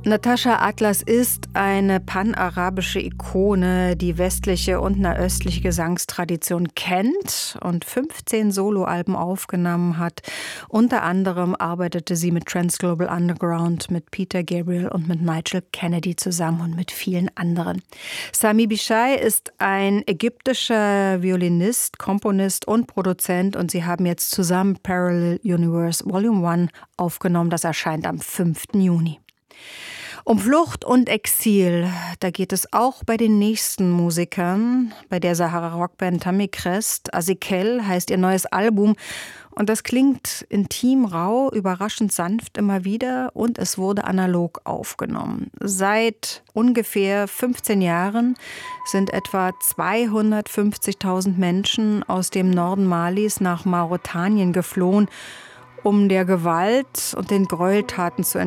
Natascha Atlas ist eine panarabische Ikone, die westliche und nahöstliche Gesangstradition kennt und 15 Soloalben aufgenommen hat. Unter anderem arbeitete sie mit Transglobal Underground, mit Peter Gabriel und mit Nigel Kennedy zusammen und mit vielen anderen. Sami Bishai ist ein ägyptischer Violinist, Komponist und Produzent und sie haben jetzt zusammen Parallel Universe Volume 1 aufgenommen. Das erscheint am 5. Juni. Um Flucht und Exil, da geht es auch bei den nächsten Musikern, bei der Sahara-Rockband Tammy-Crest. Azikel heißt ihr neues Album und das klingt intim, rau, überraschend sanft immer wieder und es wurde analog aufgenommen. Seit ungefähr 15 Jahren sind etwa 250.000 Menschen aus dem Norden Malis nach Mauretanien geflohen, um der Gewalt und den Gräueltaten zu